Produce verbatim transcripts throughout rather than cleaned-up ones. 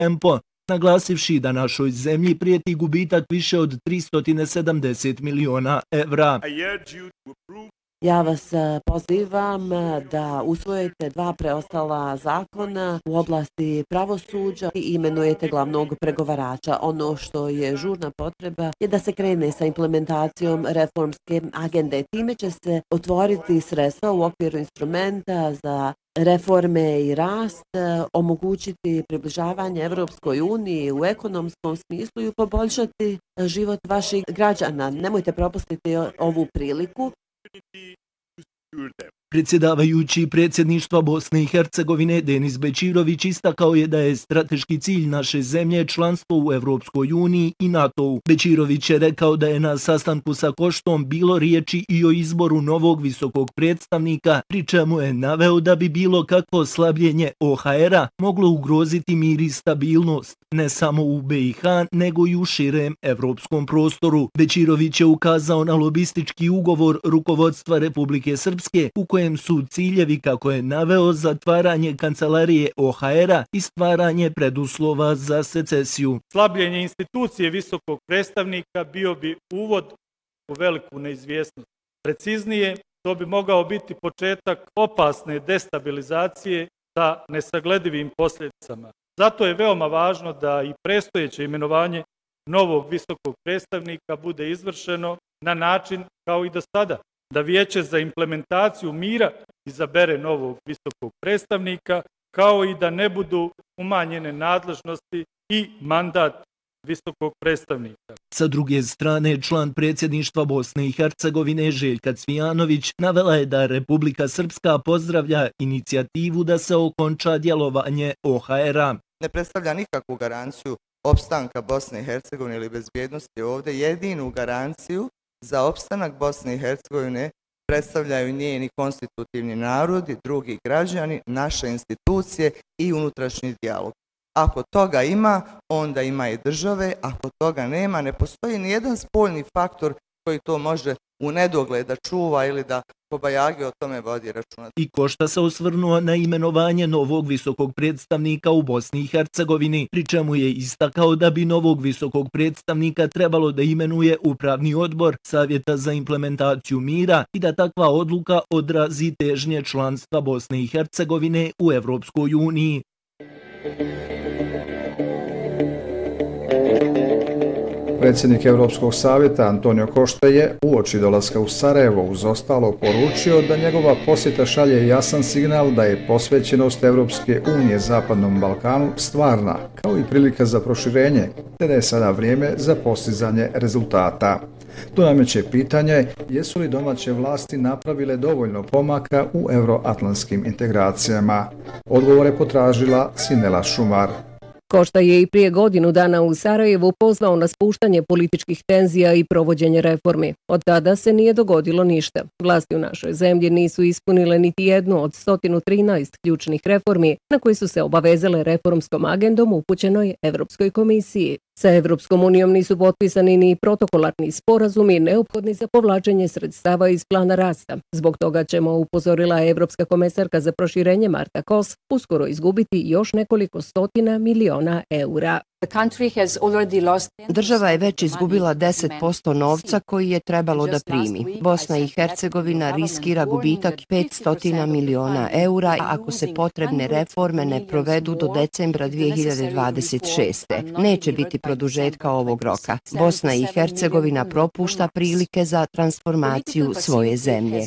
EMPO, naglasivši da našoj zemlji prijeti gubitak više od tristo sedamdeset miliona evra. Ja vas pozivam da usvojite dva preostala zakona u oblasti pravosuđa i imenujete glavnog pregovarača. Ono što je žurna potreba je da se krene sa implementacijom reformske agende. Time će se otvoriti sredstva u okviru instrumenta za reforme i rast, omogućiti približavanje Evropskoj uniji u ekonomskom smislu i poboljšati život vaših građana. Nemojte propustiti ovu priliku. Predsjedavajući predsjedništva Bosne i Hercegovine Denis Bećirović istakao je da je strateški cilj naše zemlje članstvo u Evropskoj uniji i NATO-u. Bećirović je rekao da je na sastanku sa Koštom bilo riječi i o izboru novog visokog predstavnika, pri čemu je naveo da bi bilo kakvo slabljenje O H R-a moglo ugroziti mir i stabilnost, ne samo u B i H, nego i u širem evropskom prostoru. Bećirović je ukazao na lobistički ugovor rukovodstva Republike Srpske u kojem su ciljevi, kako je naveo, zatvaranje kancelarije O H R-a i stvaranje preduslova za secesiju. Slabljenje institucije visokog predstavnika bio bi uvod u veliku neizvjesnost. Preciznije, to bi mogao biti početak opasne destabilizacije sa nesagledivim posljedicama. Zato je veoma važno da i predstojeće imenovanje novog visokog predstavnika bude izvršeno na način kao i do sada, da Vijeće za implementaciju mira izabere novog visokog predstavnika, kao i da ne budu umanjene nadležnosti i mandat visokog predstavnika. Sa druge strane, član predsjedništva Bosne i Hercegovine Željka Cvijanović navela je da Republika Srpska pozdravlja inicijativu da se okonča djelovanje O H R-a. Ne predstavlja nikakvu garanciju opstanka Bosne i Hercegovine ili bezbjednosti ovdje. Jedinu garanciju za opstanak Bosne i Hercegovine predstavljaju njeni konstitutivni narodi, drugi građani, naše institucije i unutrašnji dijalog. Ako toga ima, onda ima i države. Ako toga nema, ne postoji ni jedan spoljni faktor koji to može u nedogled da čuva ili da Kobajagi o tome vodi računa. I Košta se osvrnuo na imenovanje novog visokog predstavnika u Bosni i Hercegovini, pri čemu je istakao da bi novog visokog predstavnika trebalo da imenuje upravni odbor Savjeta za implementaciju mira i da takva odluka odrazi težnje članstva Bosne i Hercegovine u Evropskoj uniji. Predsjednik Europskog savjeta Antonio Košta je uoči dolaska u Sarajevo uz ostalo poručio da njegova posjeta šalje jasan signal da je posvećenost Evropske unije Zapadnom Balkanu stvarna, kao i prilika za proširenje, te da je sada vrijeme za postizanje rezultata. To nameće pitanje jesu li domaće vlasti napravile dovoljno pomaka u euroatlantskim integracijama. Odgovor je potražila Sinela Šumar. Košta je i prije godinu dana u Sarajevu pozvao na spuštanje političkih tenzija i provođenje reformi. Od tada se nije dogodilo ništa. Vlasti u našoj zemlji nisu ispunile niti jednu od sto trinaest ključnih reformi na koji su se obavezale reformskom agendom upućenoj Evropskoj komisiji. Sa Evropskom unijom nisu potpisani ni protokolarni sporazumi neophodni za povlačenje sredstava iz plana rasta. Zbog toga ćemo, upozorila Evropska komesarka za proširenje Marta Kos, uskoro izgubiti još nekoliko stotina miliona eura. Država je već izgubila deset posto novca koji je trebalo da primi. Bosna i Hercegovina riskira gubitak petsto miliona eura ako se potrebne reforme ne provedu do decembra dvije hiljade dvadeset šeste. Neće biti produžetka ovog roka. Bosna i Hercegovina propušta prilike za transformaciju svoje zemlje.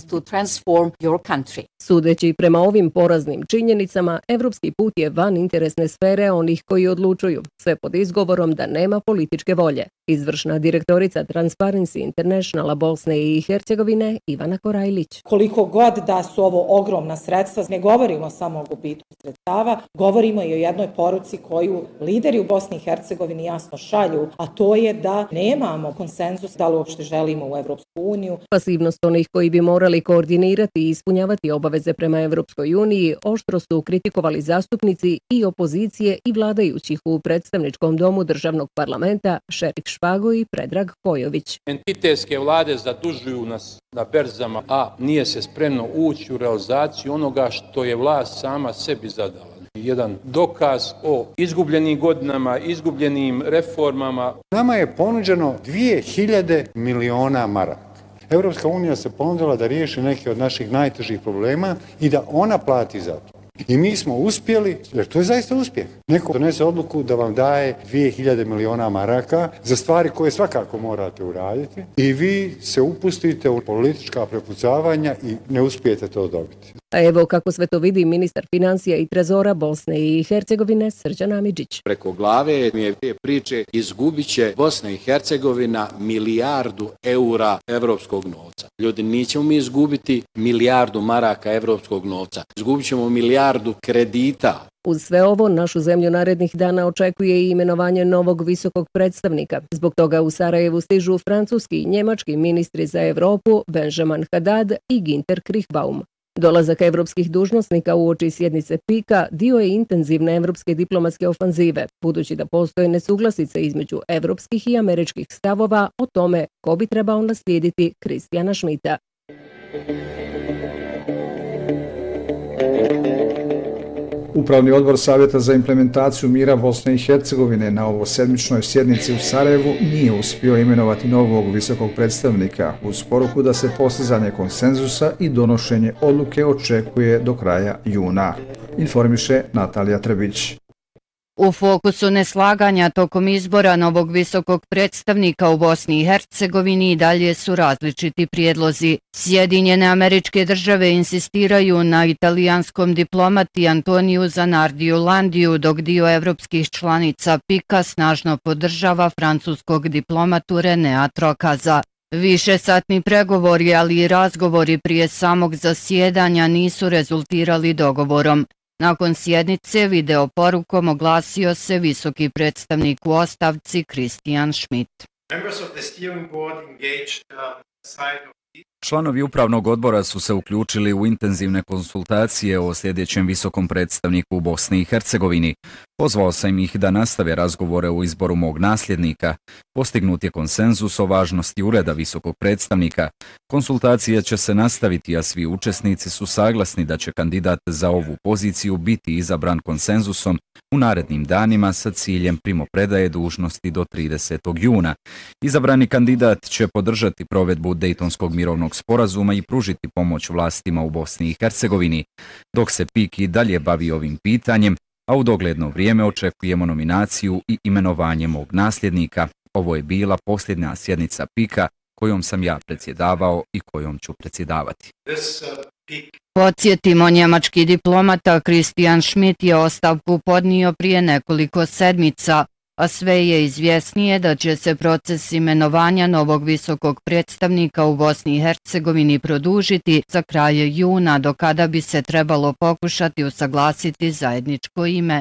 Sudeći prema ovim poraznim činjenicama, evropski put je van interesne sfere onih koji odlučuju, sve pod izgovorom da nema političke volje. Izvršna direktorica Transparency Internationala Bosne i Hercegovine Ivana Korajlić. Koliko god da su ovo ogromna sredstva, ne govorimo samo o gubitku sredstava, govorimo i o jednoj poruci koju lideri u Bosni i Hercegovini jasno šalju, a to je da nemamo konsenzus da li uopšte želimo u Evropsku uniju. Pasivnost onih koji bi morali koordinirati i ispunjavati obaveze prema Evropskoj uniji oštro su kritikovali zastupnici i opozicije i vladajućih u predstavničkom domu državnog parlamenta Šerik Špago i Predrag Kojović. Entitetske vlade zadužuju nas na berzama, a nije se spremno ući u realizaciju onoga što je vlast sama sebi zadala. jedan dokaz o izgubljenim godinama, izgubljenim reformama. Nama je ponuđeno dvije hiljade miliona maraka. Europska unija se ponudila da riješi neke od naših najtežih problema i da ona plati za to. I mi smo uspjeli, jer to je zaista uspjeh. Neko donese odluku da vam daje dvije hiljade miliona maraka za stvari koje svakako morate uraditi i vi se upustite u politička prepucavanja i ne uspijete to dobiti. A evo kako sve to vidi ministar financija i trezora Bosne i Hercegovine Srđan Amidžić. Preko glave mi je te priče izgubit će Bosna i Hercegovina milijardu eura evropskog novca. Ljudi, nećemo mi izgubiti milijardu maraka evropskog novca. Izgubit ćemo milijardu kredita. Uz sve ovo, našu zemlju narednih dana očekuje i imenovanje novog visokog predstavnika. Zbog toga u Sarajevu stižu francuski i njemački ministri za Evropu Benjamin Haddad i Ginter Krichbaum. Dolazak evropskih dužnosnika uoči sjednice pika dio je intenzivne evropske diplomatske ofanzive, budući da postoje nesuglasice između evropskih i američkih stavova o tome ko bi trebao naslijediti Kristijana Schmidta. Upravni odbor Savjeta za implementaciju mira Bosne i Hercegovine na ovosedmičnoj sjednici u Sarajevu nije uspio imenovati novog visokog predstavnika uz poruku da se postizanje konsenzusa i donošenje odluke očekuje do kraja juna. Informiše Natalija Trebić. U fokusu neslaganja tokom izbora novog visokog predstavnika u Bosni i Hercegovini i dalje su različiti prijedlozi. Sjedinjene Američke Države insistiraju na italijanskom diplomati Antoniju Zanardiju Landiju, dok dio evropskih članica pika snažno podržava francuskog diplomatu Renea Trokaza. Višesatni pregovori, ali i razgovori prije samog zasjedanja nisu rezultirali dogovorom. Nakon sjednice video porukom oglasio se visoki predstavnik u ostavci Kristijan Schmidt. Članovi upravnog odbora su se uključili u intenzivne konsultacije o sljedećem visokom predstavniku u Bosni i Hercegovini. Pozvao sam ih da nastave razgovore o izboru mog nasljednika. Postignut je konsenzus o važnosti ureda visokog predstavnika. Konsultacije će se nastaviti, a svi učesnici su saglasni da će kandidat za ovu poziciju biti izabran konsenzusom u narednim danima sa ciljem primopredaje dužnosti do tridesetog juna. Izabrani kandidat će podržati provedbu Dejtonskog mirovnog sporazuma i pružiti pomoć vlastima u Bosni i Hercegovini. Dok se pik i dalje bavi ovim pitanjem, a u dogledno vrijeme očekujemo nominaciju i imenovanje mog nasljednika. Ovo je bila posljednja sjednica pika kojom sam ja predsjedavao i kojom ću predsjedavati. Podsjetimo, njemački diplomata Kristijan Schmidt je ostavku podnio prije nekoliko sedmica, a sve je izvjesnije da će se proces imenovanja novog visokog predstavnika u Bosni i Hercegovini produžiti za kraj juna, do kada bi se trebalo pokušati usaglasiti zajedničko ime.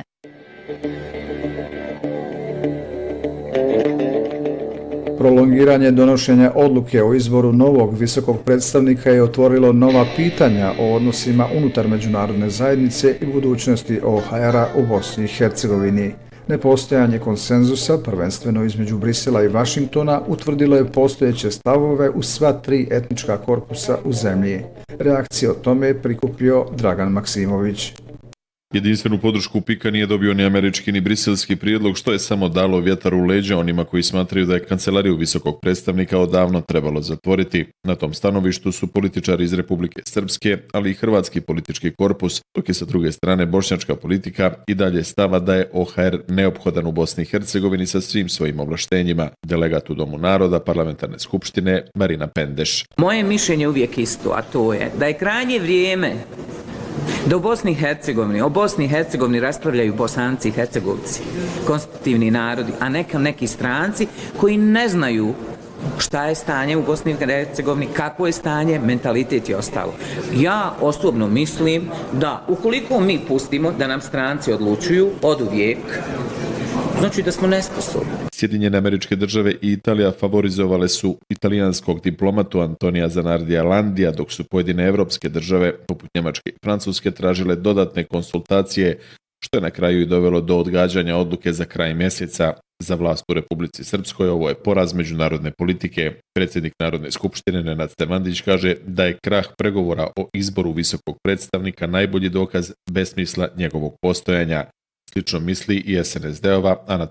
Prolongiranje donošenja odluke o izboru novog visokog predstavnika je otvorilo nova pitanja o odnosima unutar međunarodne zajednice i budućnosti O H R-a u Bosni i Hercegovini. Nepostojanje konsenzusa, prvenstveno između Brisela i Vašingtona, utvrdilo je postojeće stavove u sva tri etnička korpusa u zemlji. Reakcije o tome je prikupio Dragan Maksimović. Jedinstvenu podršku pika nije dobio ni američki ni briselski prijedlog, što je samo dalo vjetar u leđa onima koji smatraju da je kancelariju visokog predstavnika odavno trebalo zatvoriti. Na tom stanovištu su političari iz Republike Srpske, ali i hrvatski politički korpus, dok je sa druge strane bošnjačka politika i dalje stava da je O H R neophodan u Bosni i Hercegovini sa svim svojim ovlaštenjima. Delegat u Domu naroda Parlamentarne skupštine Marina Pendeš. Moje mišljenje uvijek isto, a to je da je krajnje vrijeme da u Bosni i Hercegovini, o Bosni i Hercegovini raspravljaju Bosanci i Hercegovci, konstitutivni narodi, a neka neki stranci koji ne znaju šta je stanje u Bosni i Hercegovini, kako je stanje, mentalitet i ostalo. Ja osobno mislim da ukoliko mi pustimo da nam stranci odlučuju od uvijek, znači da smo nesposobni. Sjedinjene Američke Države i Italija favorizovale su italijanskog diplomatu Antonija Zanardija Landija, dok su pojedine evropske države, poput Njemačke i Francuske, tražile dodatne konsultacije, što je na kraju i dovelo do odgađanja odluke za kraj mjeseca. za vlast u Republici Srpskoj, ovo je poraz međunarodne politike. Predsjednik Narodne skupštine Nenad Stemandić kaže da je krah pregovora o izboru visokog predstavnika najbolji dokaz besmisla njegovog postojanja. Slično misli i S N S D-ova Ana